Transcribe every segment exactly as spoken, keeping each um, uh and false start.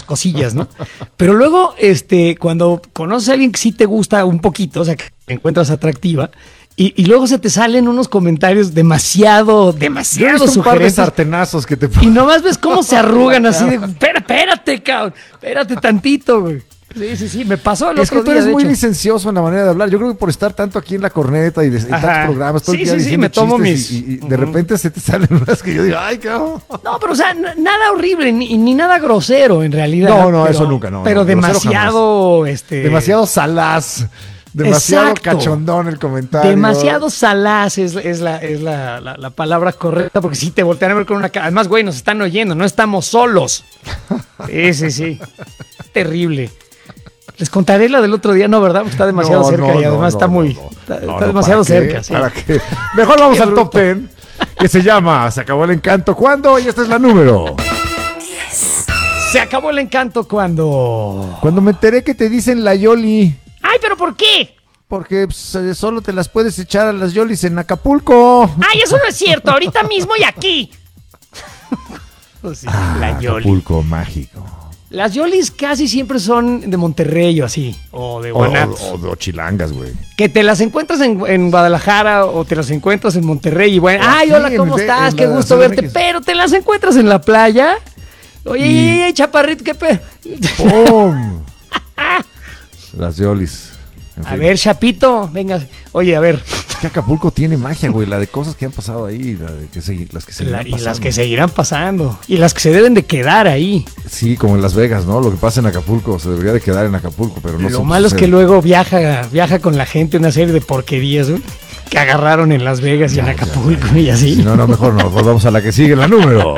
cosillas, ¿no? Pero luego, este, cuando conoces a alguien que sí te gusta un poquito, o sea, que encuentras atractiva, y, y luego se te salen unos comentarios demasiado, demasiado sugerentes. Un par de sartenazos que te y nomás ves cómo se arrugan así de, espera, espérate, cabrón, espérate tantito, güey. Sí, sí, sí, me pasó el es otro que tú día, eres muy hecho. licencioso en la manera de hablar. Yo creo que por estar tanto aquí en La Corneta y de, en tantos programas, todo sí, el día sí, diciendo sí, me tomo chistes mis... y, y de uh-huh. repente se te salen unas que yo digo, ay, cabrón. No, pero o sea, n- nada horrible, ni, ni nada grosero en realidad. No, no, pero, eso nunca, no. Pero no, demasiado, este... Demasiado salaz. Demasiado Exacto. Cachondón el comentario. Demasiado salaz es, es, la, es la, la, la palabra correcta, porque si te voltean a ver con una cara. Además, güey, nos están oyendo, no estamos solos. Sí, sí, sí. Terrible. Les contaré la del otro día, no, ¿verdad? Porque está demasiado no, cerca no, y además no, está no, muy. no, no. Está, no, está no, demasiado ¿para cerca. qué? Sí. ¿Para qué? Mejor vamos Qué al bruto. top diez, que se llama Se acabó el encanto. ¿Cuándo? Y esta es la número. Se acabó el encanto cuando. Cuando me enteré que te dicen la Yoli. ¡Ay, pero por qué! Porque pues, solo te las puedes echar a las Yolis en Acapulco. ¡Ay, eso no es cierto! Ahorita mismo y aquí. Pues sí, Ah, la Yoli. Acapulco mágico. Las Yolis casi siempre son de Monterrey o así, o de O, Guanatos. o, o, o chilangas, güey. Que te las encuentras en, en Guadalajara o te las encuentras en Monterrey y bueno, Aquí ay, hola, en ¿cómo el- estás? en Qué la gusto C D M verte, X. pero te las encuentras en la playa. Oye, Y- ey, ey, chaparrito, qué pe... ¡Pum! Las Yolis. En A fin. ver, Chapito, venga. Oye, a ver, Es que Acapulco tiene magia, güey. La de cosas que han pasado ahí, la de que se, las que se la- y las que seguirán pasando y las que se deben de quedar ahí. Sí, como en Las Vegas, ¿no? Lo que pasa en Acapulco se debería de quedar en Acapulco, pero no Lo se malo es sucede. que luego viaja, viaja con la gente una serie de porquerías, güey, que agarraron en Las Vegas y Ya, en ya, Acapulco ya. y así. Si no, no, mejor no. Volvamos a la que sigue, la número.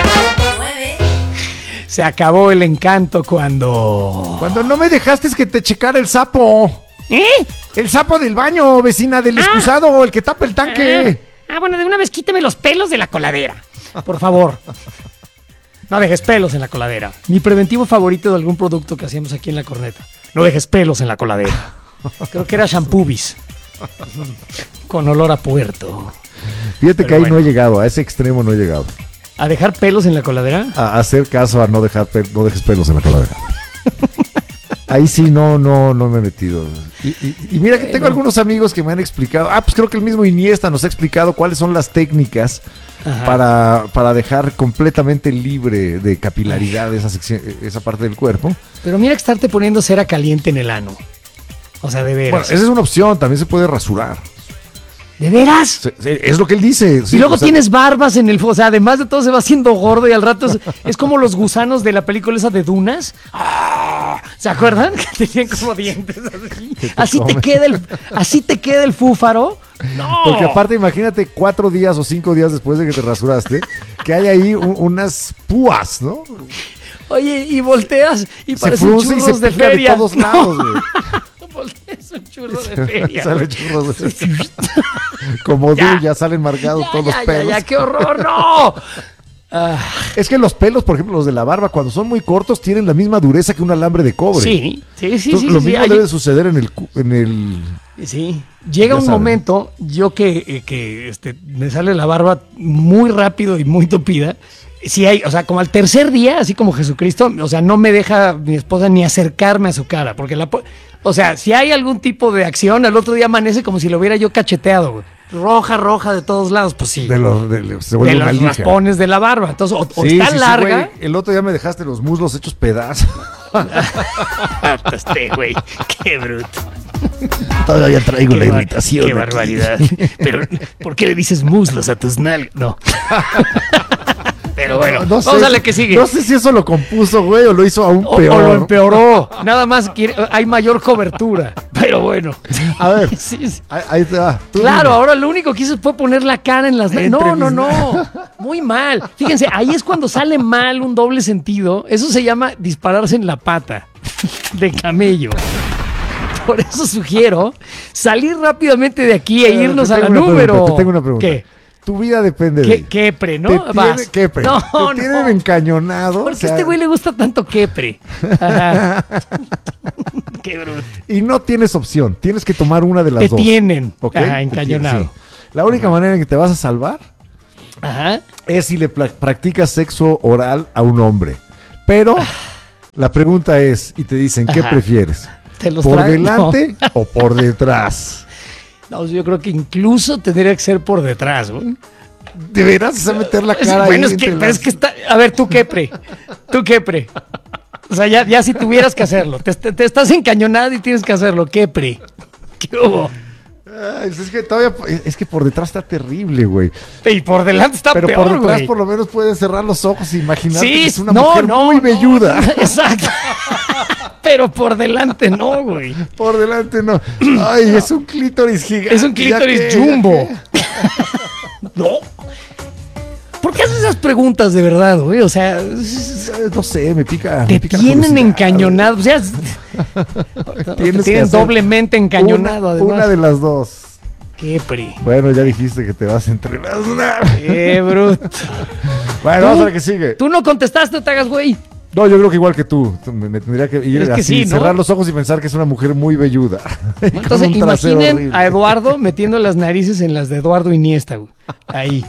Se acabó el encanto cuando... Cuando no me dejaste que te checara el sapo. ¿Eh? El sapo del baño, vecina del Ah. excusado, el que tapa el tanque. Ah, bueno, de una vez quíteme los pelos de la coladera. Por favor. No dejes pelos en la coladera. Mi preventivo favorito de algún producto que hacíamos aquí en La Corneta. No dejes pelos en la coladera. Creo que era Shampoobis. Con olor a puerto. Fíjate Pero que ahí bueno. no he llegado, a ese extremo no he llegado. ¿A dejar pelos en la coladera? A hacer caso a no dejar pe- no dejes pelos en la coladera. Ahí sí no, no, no me he metido. Y, y- y mira que tengo algunos amigos que me han explicado. Ah, pues creo que el mismo Iniesta nos ha explicado cuáles son las técnicas Ajá. para, para dejar completamente libre de capilaridad esa sección, esa parte del cuerpo. Pero mira que estarte poniendo cera caliente en el ano. O sea, de Bueno, veras. esa es una opción, también se puede rasurar. ¿De veras? Se- se- Es lo que él dice. sí, Y luego o sea, tienes barbas en el... O sea, además de todo se va haciendo gordo y al rato es, es como los gusanos de la película esa de Dunas. ¡Ah! ¿Se acuerdan? Que tenían como dientes así. te Así te comes. queda el, así te queda el fúfaro. No. Porque aparte, imagínate cuatro días o cinco días después de que te rasuraste, que hay ahí un- unas púas, ¿no? Oye, y volteas y Se parecen frunce y churros se de pica feria. de todos lados, güey. Volteas un churro de feria. Sale güey. churros de- Como Ya. tú, ya salen marcados Ya, todos ya, los ya, pelos. ya, qué horror, no. Ah, Es que los pelos, por ejemplo, los de la barba, cuando son muy cortos, tienen la misma dureza que un alambre de cobre. sí, sí, sí, Entonces, sí. lo sí, mismo hay- debe suceder en el, cu- en el... Sí, llega Ya un saben. momento, yo que, eh, que este, me sale la barba muy rápido y muy tupida. Si hay, o sea, como al tercer día, así como Jesucristo, o sea, no me deja mi esposa ni acercarme a su cara, porque la, po- o sea, si hay algún tipo de acción, al otro día amanece como si lo hubiera yo cacheteado, güey. Roja, roja de todos lados, pues sí. De los, de los- se de vuelve una los lija. raspones de la barba. Entonces, o, o Sí, está sí, sí, larga. güey. El otro día me dejaste los muslos hechos pedazos. Este, güey, qué bruto. Todavía traigo Qué la bar- irritación. Qué aquí. barbaridad. Pero, ¿por qué le dices muslos a tus nalgas? No. Pero bueno, No sé, vamos a la que sigue. No sé si eso lo compuso, güey, o lo hizo aún O, peor. o lo empeoró. Nada más quiere- hay mayor cobertura. Pero bueno. A ver, Sí, sí. ahí, ahí te va. Tú Claro, dime. ahora lo único que hizo fue poner la cara en las... Entre No, no, mis no. Muy mal. Fíjense, ahí es cuando sale mal un doble sentido. Eso se llama dispararse en la pata de camello. Por eso sugiero salir rápidamente de aquí e Te irnos tengo a la una número... pregunta, te tengo una pregunta. ¿Qué? Tu vida depende de ¿Qué, ello. quepre, ¿no? Te tiene, Vas. quepre. No, Te no. tienen encañonado. ¿Por o qué a sea, este güey le gusta tanto quepre? Ajá. Qué bruto. y no tienes opción. Tienes que tomar una de las Te dos. tienen. ¿Ok? Ajá, Te encañonado. tienen, sí. La única manera en que te vas a salvar Ajá. es si le pla- practicas sexo oral a un hombre. Pero La pregunta es, y te dicen, ¿qué Ajá. prefieres? ¿Te los ¿Por trae? delante o por detrás? No, yo creo que incluso tendría que ser por detrás, güey. ¿De veras? ¿Se va a meter la Es- cara bueno, ahí es que, entre pero las- es que está. A ver, tú qué pre. Tú qué pre. O sea, ya, ya si tuvieras que hacerlo. Te, te- te estás encañonado y tienes que hacerlo. ¿Qué pre? ¿Qué hubo? Ay, pues es que todavía, es que por detrás está terrible, güey. Y por delante está Pero peor, por detrás güey. por lo menos puedes cerrar los ojos e imaginar Sí, que es una no, mujer no, muy no, velluda. Exacto. Pero por delante no, güey. Por delante no. Ay, es un clítoris gigante. Es un clítoris ¿Ya qué? jumbo. ¿Ya No. ¿Por qué haces esas preguntas de verdad, güey? O sea, qué? No sé, me pica. te me pica la tienen curiosidad, encañonado. O sea, es- te Tienes que tienen hacer doblemente encañonado, Una, además. una de las dos. Qué pri. Bueno, ya dijiste que te vas entre las dos. Qué bruto. Bueno, vamos a ver qué sigue. Tú no contestaste, no te hagas, güey. No, yo creo que igual que tú. Me, me tendría que ir Es que así, sí, ¿no? cerrar los ojos y pensar que es una mujer muy velluda. Con Entonces, un trasero imaginen horrible. a Eduardo metiendo las narices en las de Eduardo Iniesta, güey. Ahí.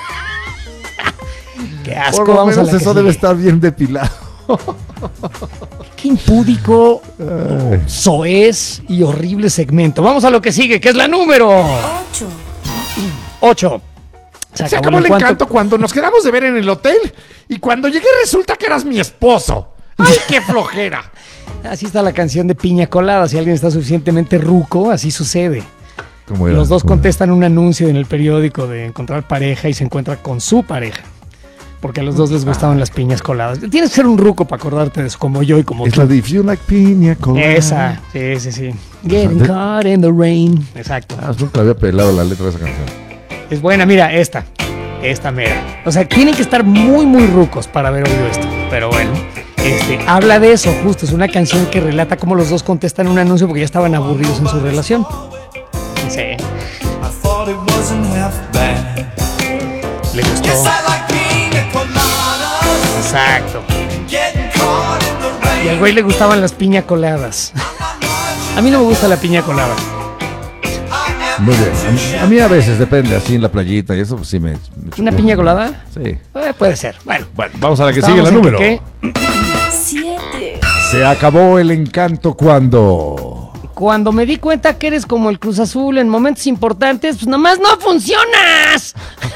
Qué asco, Por lo vamos a menos la que eso debe sigue. estar bien depilado. Qué impúdico, Ay. soez y horrible segmento. Vamos a lo que sigue, que es la número ocho, ocho. Se acabó el encanto cuando nos quedamos de ver en el hotel y cuando llegué resulta que eras mi esposo. ¡Ay, qué flojera! Así está la canción de Piña Colada. Si alguien está suficientemente ruco, así sucede. ¿Cómo era? Los dos ¿Cómo era? contestan un anuncio en el periódico de encontrar pareja y se encuentra con su pareja. Porque a los dos les gustaban las piñas coladas. Tienes que ser un ruco para acordarte de eso, como yo y como Es tú. la de If You Like Piña Colada. Esa, sí, sí, sí. Getting caught in the rain. Exacto. Ah, nunca había pelado la letra de esa canción. Es buena, mira, esta. Esta mera. O sea, tienen que estar muy, muy rucos para haber oído esto. Pero bueno, este, habla de eso, justo. Es una canción que relata cómo los dos contestan un anuncio porque ya estaban aburridos en su relación. Sí. I thought it wasn't half bad. Le gustó. Yes, I like pina coladas, Exacto. getting caught in the rain. Y al güey le gustaban las piña coladas. A mí no me gusta la piña colada. Muy bien. A mí, a mí a veces depende, así en la playita y eso, pues sí me. me ¿Una chupo. piña colada? Sí. Eh, puede ser. Bueno, Bueno, vamos a la que estábamos sigue, la en número. que- siete, Se acabó el encanto cuando. Cuando me di cuenta que eres como el Cruz Azul en momentos importantes, pues nomás no funcionas.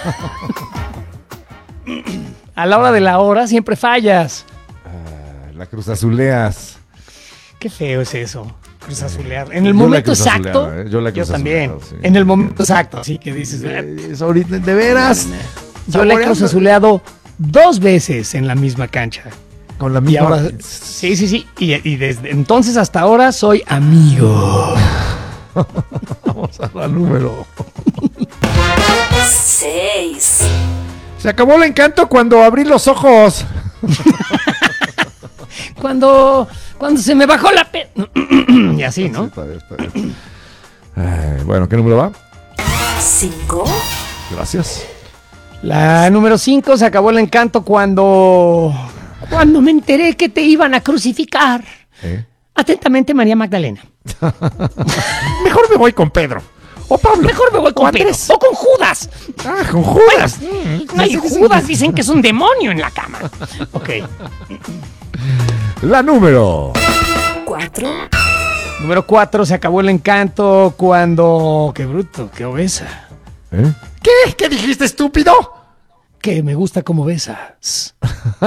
A la hora de la hora siempre fallas. La cruz azuleas. Qué feo es eso, Cruz Azulear. En el Yo la momento Cruz exacto, Azuleaba, ¿eh? Yo la Cruz también. Azuleaba, sí. En el momento exacto, así que dices, "Ah, Eh, es ahorita, de veras. yo la he Cruz Saboreando. Azuleado dos veces en la misma cancha. Con la Y misma. ahora, sí, sí, sí. Y, y desde entonces hasta ahora soy amigo. Vamos a la número. seis, Se acabó el encanto cuando abrí los ojos. Cuando, cuando se me bajó la pe... y así, ¿no? Está bien, está bien. Ay, bueno, ¿qué número va? cinco, Gracias. La número cinco, se acabó el encanto cuando... Cuando me enteré que te iban a crucificar. ¿Eh? Atentamente, María Magdalena. Mejor me voy con Pedro. O Pablo. Mejor me voy con O Pedro. Andrés. O con Judas. Ah, con Judas. No, y Judas dicen que es un demonio en la cama. Ok. La número. cuatro, Número cuatro, se acabó el encanto cuando... Qué bruto, qué obesa. ¿Eh? ¿Qué? ¿Qué dijiste, estúpido? Que me gusta como besas.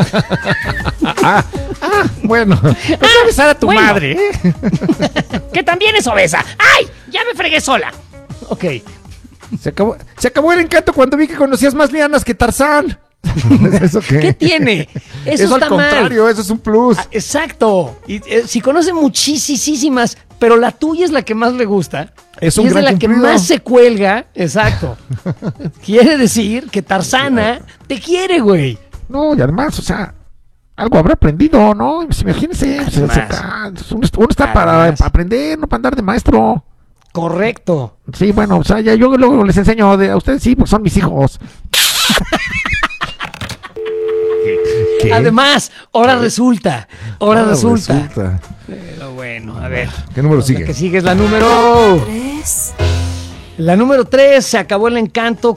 Bueno, pues voy a besar a tu bueno. madre, ¿eh? Que también es obesa. ¡Ay! Ya me fregué sola. Ok. Se acabó, se acabó el encanto cuando vi que conocías más lianas que Tarzán. ¿Eso qué? ¿Qué tiene? Eso, Eso, al está mal. contrario, eso es un plus. Ah, exacto. Y, eh, si conoce muchísimas, pero la tuya es la que más le gusta. Es y un es de gran la que cumplido. más se cuelga. Exacto. Quiere decir que Tarzana te quiere, güey. No, y además, o sea, algo habrá aprendido, ¿no? Imagínense, o sea, Además. acá, uno, uno está para Además. aprender, no para andar de maestro. Correcto. Sí, bueno, o sea, ya yo luego les enseño de, a ustedes sí, porque son mis hijos. ¿Qué? Además, ahora resulta. Ahora Ah, resulta. resulta. Pero bueno, a ver. ¿Qué número La sigue? que sigue es la número. tres, La número tres, se acabó el encanto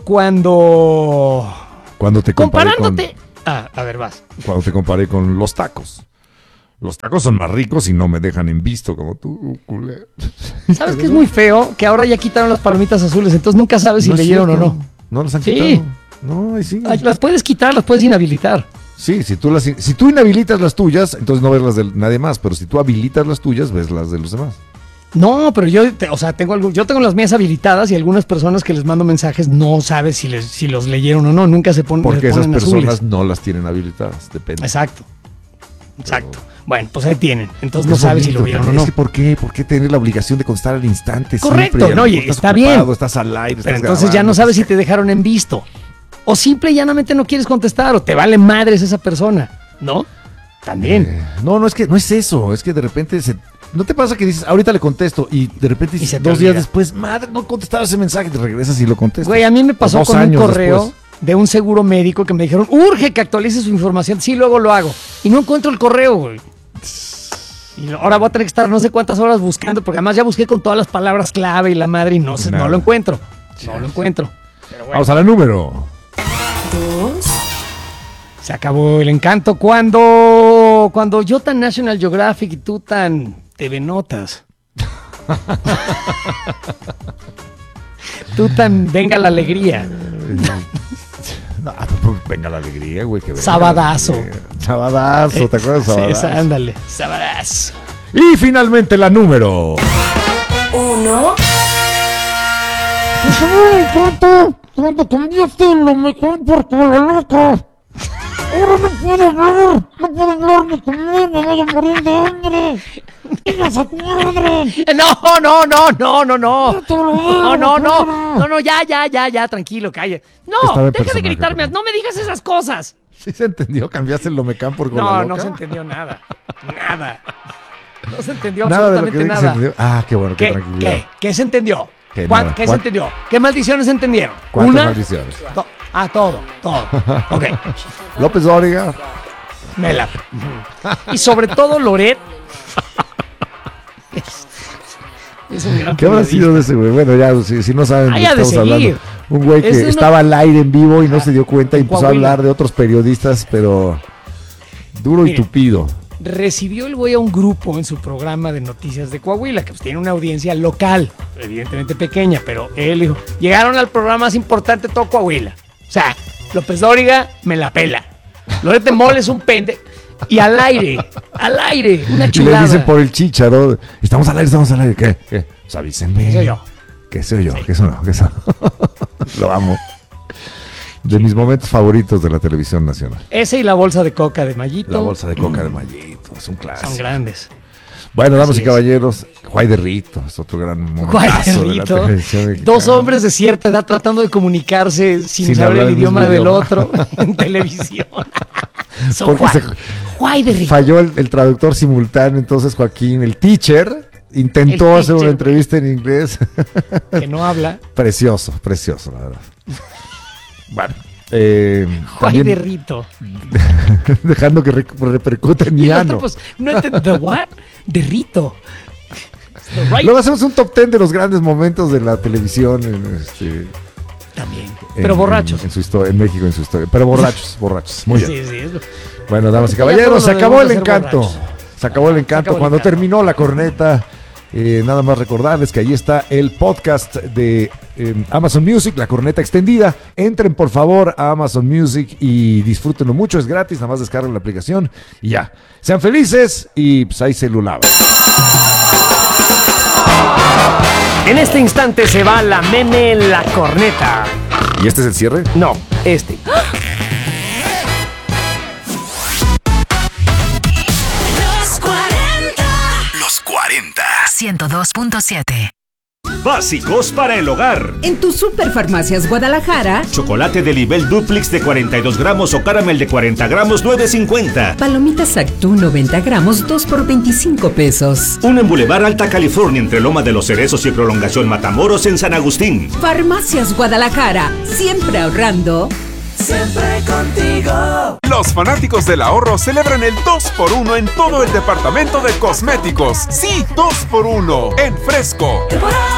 cuando. Cuando te comparé Comparándote. con, Ah, a ver, vas. cuando te comparé con los tacos. Los tacos son más ricos y no me dejan en visto como tú, culé. ¿Sabes qué es muy feo? Que ahora ya quitaron las palomitas azules, entonces nunca sabes si No es leyeron o cierto. no. No las han Sí. quitado. No, ahí sí. Ay, las puedes quitar, las puedes inhabilitar. Sí, si tú, las, si tú inhabilitas las tuyas, entonces no ves las de nadie más, pero si tú habilitas las tuyas, ves las de los demás. No, pero yo, te- o sea, tengo algo, yo tengo las mías habilitadas y algunas personas que les mando mensajes no sabes si les, si los leyeron o no, nunca se ponen. Porque les esas ponen personas azules. no las tienen habilitadas, depende. Exacto. Exacto. Bueno, pues ahí tienen. Entonces Porque no es sabes si lo bonito, vieron o pero no. es que ¿por qué? ¿Por qué tener la obligación de contestar al instante? Correcto, siempre? no, A lo y mejor está estás bien. ocupado, Estás al aire, Pero estás entonces ya grabando, no sabes si estás- te dejaron en visto. O simple y llanamente no quieres contestar o te vale madres esa persona, ¿no? También. Eh, no, no es que no es eso, es que de repente se, ¿no te pasa que dices, ahorita le contesto y de repente Y dices, se te dos días olvida. después, madre, no contestaba ese mensaje, te regresas y lo contestas? Güey, a mí me O pasó dos con un años correo después. de un seguro médico que me dijeron, urge que actualice su información. Sí, luego lo hago. Y no encuentro el correo, güey. Y ahora voy a tener que estar no sé cuántas horas buscando, porque además ya busqué con todas las palabras clave y la madre y no, sé, Nada. no lo encuentro. No lo encuentro. Vamos a la número. Dos. Se acabó el encanto cuando, cuando yo tan National Geographic y tú tan T V Notas. Tú tan Venga la Alegría. No, pues, venga la alegría, güey. Que venga Sabadazo. la alegría. Sabadazo, ¿te acuerdas de Sí, Sabadazo? esa, ándale. Sabadazo. Y finalmente la número. Uno. ¿Cuánto? ¿Cuánto cambiaste lo mejor por cola loca? Ahora no puedo hablar, no puedo hablar ni comer, me voy a morir de hambre. ¡Digas a tu madre! No, no, no, no, no, no. te lo No, digo, no, no. perra. No, no, ya, ya, ya, ya, tranquilo, calla. Estaba No, en deja de personaje, gritarme. perdón. No me digas esas cosas. ¿Sí se entendió? ¿Cambiaste el Lomecán por cola No, loca? no se entendió nada. Nada. No se entendió Nada de lo que absolutamente dije se nada. entendió. Ah, qué bueno, qué, ¿Qué? tranquilidad. ¿Qué? ¿Qué se entendió? Que ¿Cuán- nada. ¿Qué se ¿Cuán- entendió? ¿Qué maldiciones se entendieron? ¿Cuántas ¿Una? maldiciones? Do- ah, todo, todo. Ok. López Dóriga. Me la. Y sobre todo Loret. Es un gran ¿Qué habrá periodista. sido de ese güey? Bueno, ya, si, si no saben de Ay, qué ha de estamos seguir. hablando. Un güey que Es uno- estaba al aire en vivo y no Ah, se dio cuenta y en empezó a Coahuila. hablar de otros periodistas, pero duro y Miren. tupido. Recibió el güey a un grupo en su programa de noticias de Coahuila, que pues tiene una audiencia local, evidentemente pequeña, pero él dijo, llegaron al programa más importante de todo Coahuila. O sea, López Dóriga me la pela. Loret de Mola es un pende. Y al aire, al aire, una Y le chulada. dicen por el chícharo, estamos al aire, estamos al aire. ¿Qué? ¿Qué? Pues avísenme. ¿Qué soy yo? ¿Qué soy yo? ¿Qué soy yo? ¿Qué soy? Lo amo. De mis momentos favoritos de la televisión nacional. Ese y la bolsa de coca de Mayito. La bolsa de coca de Mayito, es un clásico. Son grandes. Bueno, damas Así y es. caballeros, Juay de Rito es otro gran momento Juay de de la Rito. televisión mexicana. Dos hombres de cierta edad tratando de comunicarse sin, Sin saber hablar el el idioma mismo del idioma. otro en televisión. Son Porque Juay. se- Juay de Rito. Falló el, el traductor simultáneo, entonces Joaquín, el teacher, intentó El hacer una teacher. entrevista en inglés. Que no habla. Precioso, precioso, la verdad. Bueno, eh, Juay también de Rito. dejando que re- repercute en Y mi el otro, ano. pues, no entiendo. ¿The what? De Rito. The right. Luego hacemos un top ten de los grandes momentos de la televisión en, este, También. en- Pero borrachos. En, en su historia, en México, en su historia. Pero borrachos, borrachos. Muy bien. Sí, sí. es- Bueno, damas y Ya caballeros, todos se lo acabó el debemos hacer encanto. borrachos. Se acabó el encanto. acabó el Cuando encanto. terminó la corneta, eh, nada más recordarles que ahí está el podcast de eh, Amazon Music, la corneta extendida. Entren por favor a Amazon Music y disfrútenlo mucho, es gratis, nada más descarguen la aplicación y ya. Sean felices y pues ahí se lulaban. En este instante se va la meme la corneta. ¿Y este es el cierre? No, este. Los cuarenta. Los cuarenta. ciento dos punto siete. Básicos para el hogar. En tu Superfarmacias Guadalajara, Chocolate de Libel Duplex de cuarenta y dos gramos o caramel de cuarenta gramos, nueve cincuenta. palomitas Actú noventa gramos, dos por veinticinco pesos. Un en Boulevard Alta California entre Loma de los Cerezos y Prolongación Matamoros en San Agustín. Farmacias Guadalajara, siempre ahorrando. Siempre contigo. Los fanáticos del ahorro celebran el dos por uno en todo el departamento de cosméticos. Sí, dos por uno en Fresco. Temporada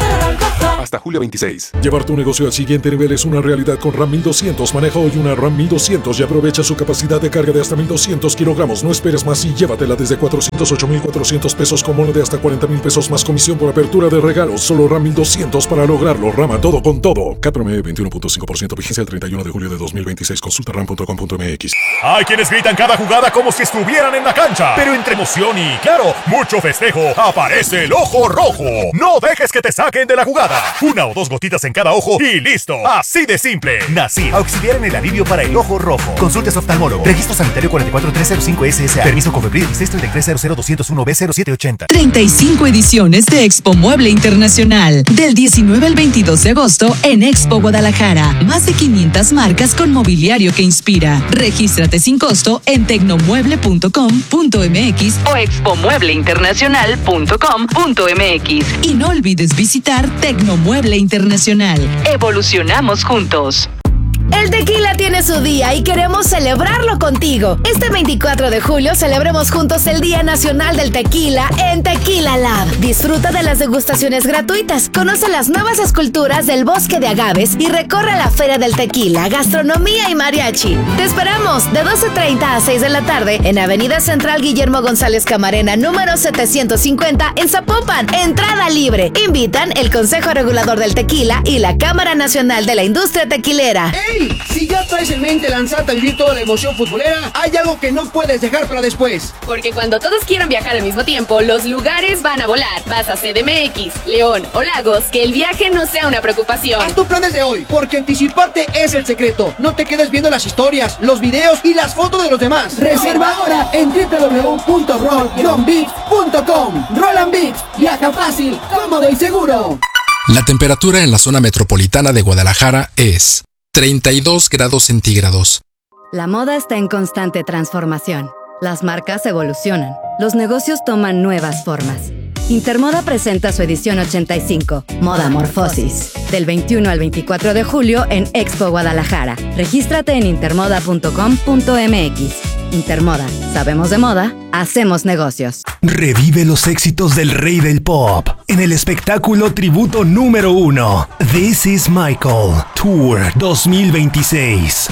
Hasta julio veintiséis. Llevar tu negocio al siguiente nivel es una realidad con RAM mil doscientos. Maneja hoy una RAM mil doscientos y aprovecha su capacidad de carga de hasta mil doscientos kilogramos. No esperes más y llévatela desde cuatrocientos ocho mil cuatrocientos pesos con bono de hasta cuarenta mil pesos más comisión por apertura de regalos. Solo RAM mil doscientos para lograrlo. RAM a todo con todo. C A T promedio veintiuno punto cinco por ciento. Vigencia el treinta y uno de julio de dos mil veintiséis. Consulta ram punto com punto m x. Hay quienes gritan cada jugada como si estuvieran en la cancha. Pero entre emoción y, claro, mucho festejo, aparece el ojo rojo. No dejes que te saquen de la jugada. Una o dos gotitas en cada ojo y listo. Así de simple. Nasir, auxiliar en el alivio para el ojo rojo. Consultes oftalmólogo. Registro sanitario cuatro cuatro tres cero cinco S S A. Permiso Cofepris seis tres tres cero cero dos cero uno B cero siete ochenta. treinta y cinco ediciones de Expo Mueble Internacional. Del diecinueve al veintidós de agosto en Expo Guadalajara. Más de quinientas marcas con mobiliario que inspira. Regístrate sin costo en tecnomueble punto com punto m x o expo mueble internacional punto com punto m x. Y no olvides visitar Tecnomueble Internacional. Evolucionamos juntos. El tequila tiene su día y queremos celebrarlo contigo. Este veinticuatro de julio celebremos juntos el Día Nacional del Tequila en Tequila Lab. Disfruta de las degustaciones gratuitas, conoce las nuevas esculturas del Bosque de Agaves y recorre la Feria del Tequila, gastronomía y mariachi. Te esperamos de doce treinta a seis de la tarde en Avenida Central Guillermo González Camarena, número setecientos cincuenta en Zapopan. Entrada libre. Invitan el Consejo Regulador del Tequila y la Cámara Nacional de la Industria Tequilera. ¡Ey! Si ya traes en mente lanzarte a vivir toda la emoción futbolera, hay algo que no puedes dejar para después. Porque cuando todos quieran viajar al mismo tiempo, los lugares van a volar. Vas a C D M X, León o Lagos, que el viaje no sea una preocupación. Haz tu plan desde hoy, porque anticiparte es el secreto. No te quedes viendo las historias, los videos y las fotos de los demás. Reserva ahora en w w w punto roll guion bits punto com. Roll and Bits, viaja fácil, cómodo y seguro. La temperatura en la zona metropolitana de Guadalajara es treinta y dos grados centígrados. La moda está en constante transformación. Las marcas evolucionan. Los negocios toman nuevas formas. Intermoda presenta su edición ochenta y cinco, Moda Morfosis, del veintiuno al veinticuatro de julio en Expo Guadalajara. Regístrate en intermoda punto com punto m x. Intermoda, sabemos de moda, hacemos negocios. Revive los éxitos del rey del pop en el espectáculo tributo número uno, This is Michael Tour dos mil veintiséis.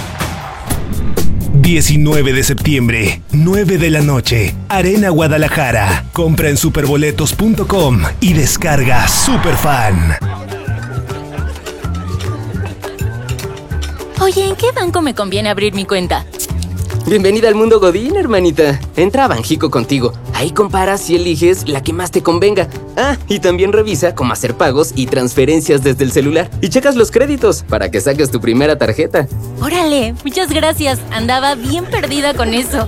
diecinueve de septiembre, nueve de la noche, Arena Guadalajara. Compra en superboletos punto com y descarga Superfan. Oye, ¿en qué banco me conviene abrir mi cuenta? Bienvenida al mundo Godín, hermanita. Entra a Banjico Contigo. Ahí comparas y eliges la que más te convenga. Ah, y también revisa cómo hacer pagos y transferencias desde el celular. Y checas los créditos para que saques tu primera tarjeta. Órale, muchas gracias. Andaba bien perdida con eso.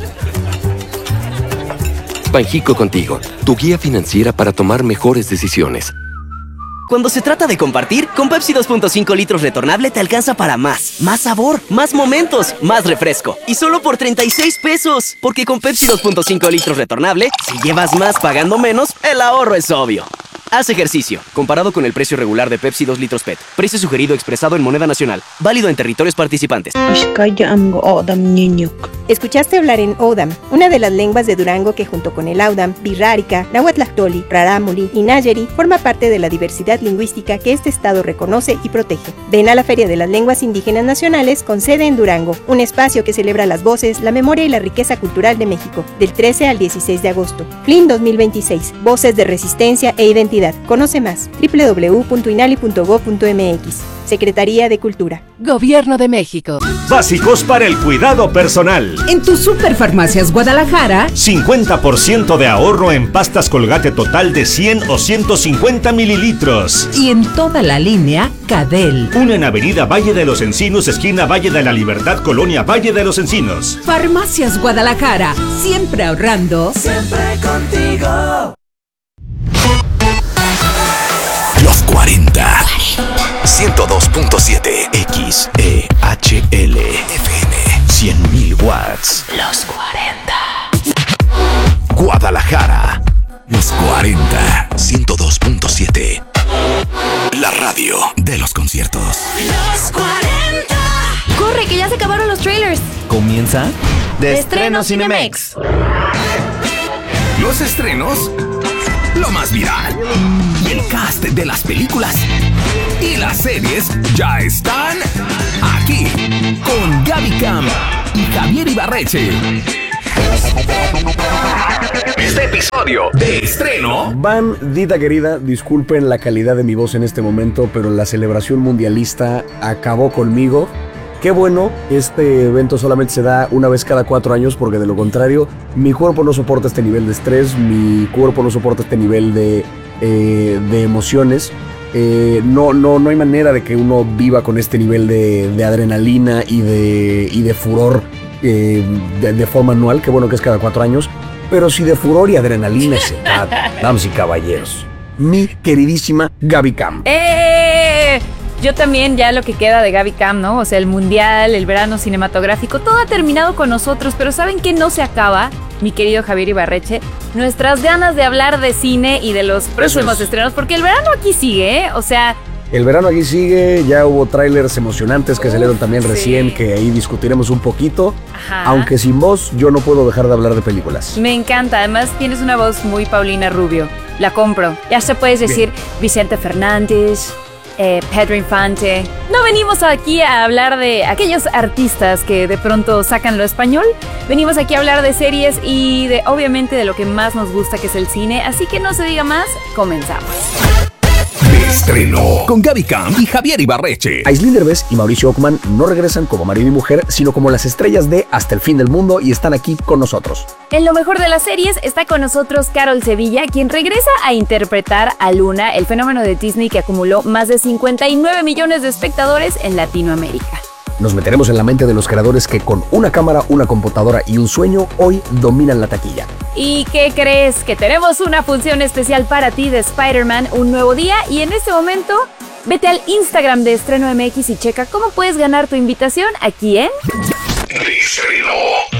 Banjico Contigo, tu guía financiera para tomar mejores decisiones. Cuando se trata de compartir, con Pepsi dos punto cinco litros retornable te alcanza para más. Más sabor, más momentos, más refresco. Y solo por treinta y seis pesos. Porque con Pepsi dos punto cinco litros retornable, si llevas más pagando menos, el ahorro es obvio. Haz ejercicio, comparado con el precio regular de Pepsi dos litros P E T. Precio sugerido expresado en moneda nacional. Válido en territorios participantes. Escuchaste hablar en Odam, una de las lenguas de Durango que junto con el Audam, Birrárica, Nahuatlactoli, Rarámuri y Nayeri forma parte de la diversidad lingüística que este estado reconoce y protege. Ven a la Feria de las Lenguas Indígenas Nacionales con sede en Durango, un espacio que celebra las voces, la memoria y la riqueza cultural de México, del trece al dieciséis de agosto. F L I N dos mil veintiséis, Voces de Resistencia e Identidad. Conoce más, w w w punto inali punto gob punto m x. Secretaría de Cultura. Gobierno de México. Básicos para el cuidado personal. En tus Superfarmacias Guadalajara, cincuenta por ciento de ahorro en pastas Colgate total de cien o ciento cincuenta mililitros. Y en toda la línea Cadel. Una en Avenida Valle de los Encinos, esquina Valle de la Libertad, Colonia Valle de los Encinos. Farmacias Guadalajara, siempre ahorrando. Siempre contigo. Los cuarenta. ciento dos punto siete X E H L F M. cien mil watts. Los cuarenta. Guadalajara. Los cuarenta. ciento dos punto siete. La radio de los conciertos. Los cuarenta. ¡Corre, que ya se acabaron los trailers! Comienza De Estreno Cinemex. Los estrenos lo más viral. Y el cast de las películas y las series ya están aquí con Gaby Cam y Javier Ibarreche. Este episodio de estreno. Bandita querida, disculpen la calidad de mi voz en este momento, pero la celebración mundialista acabó conmigo. Qué bueno, este evento solamente se da una vez cada cuatro años porque de lo contrario mi cuerpo no soporta este nivel de estrés, mi cuerpo no soporta este nivel de, eh, de emociones. Eh, no, no, no hay manera de que uno viva con este nivel de, de adrenalina y de, y de furor eh, de, de forma anual, qué bueno que es cada cuatro años, pero si de furor y adrenalina se trata, damas y caballeros, mi queridísima Gaby Cam. ¡Eh! Yo también, ya lo que queda de Gaby Cam, ¿no? O sea, el mundial, el verano cinematográfico, todo ha terminado con nosotros, pero ¿saben qué no se acaba? Mi querido Javier Ibarreche, nuestras ganas de hablar de cine y de los próximos es. estrenos, porque el verano aquí sigue, ¿eh? O sea... El verano aquí sigue, ya hubo trailers emocionantes que Uf, salieron también sí. recién, que ahí discutiremos un poquito. Ajá. Aunque sin voz, yo no puedo dejar de hablar de películas. Me encanta, además tienes una voz muy Paulina Rubio, la compro. Ya se puedes decir Bien. Vicente Fernández... Eh, Pedro Infante. No venimos aquí a hablar de aquellos artistas que de pronto sacan lo español. Venimos aquí a hablar de series y de, obviamente, de lo que más nos gusta, que es el cine. Así que no se diga más, comenzamos. De estreno con Gaby Cam y Javier Ibarreche. Aislinn Derbez y Mauricio Ockman no regresan como marido y mujer, sino como las estrellas de Hasta el fin del mundo y están aquí con nosotros. En lo mejor de las series está con nosotros Carol Sevilla, quien regresa a interpretar a Luna, el fenómeno de Disney que acumuló más de cincuenta y nueve millones de espectadores en Latinoamérica. Nos meteremos en la mente de los creadores que con una cámara, una computadora y un sueño hoy dominan la taquilla. ¿Y qué crees? Que tenemos una función especial para ti de Spider-Man, un nuevo día, y en este momento vete al Instagram de Estreno M X y checa cómo puedes ganar tu invitación aquí en... De estreno.